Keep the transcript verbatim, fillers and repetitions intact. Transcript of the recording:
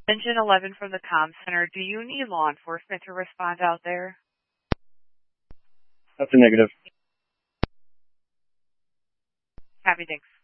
Engine eleven from the comm center. Do you need law enforcement to respond out there? That's a negative. Happy, thanks.